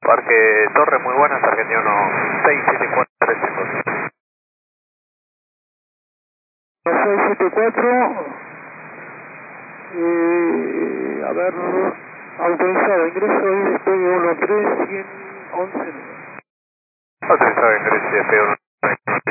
Parque Torre, muy buenas, Argentino 674-300. 674, a ver, autorizado, ingreso ISP 13111. Autorizado ingreso ISP